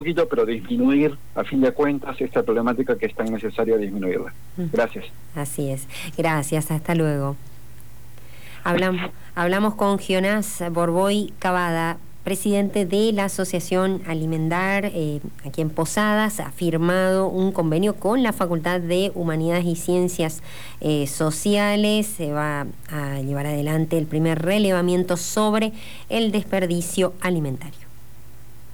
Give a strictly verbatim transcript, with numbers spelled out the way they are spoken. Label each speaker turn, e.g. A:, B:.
A: poquito, pero disminuir, a fin de cuentas, esta problemática que es tan necesaria disminuirla. Gracias.
B: Así es. Gracias. Hasta luego. Hablamos, hablamos con Jonás Borboy Cavada, presidente de la Asociación Alimentar, eh, aquí en Posadas. Ha firmado un convenio con la Facultad de Humanidades y Ciencias eh, Sociales. Se va a llevar adelante el primer relevamiento sobre el desperdicio alimentario.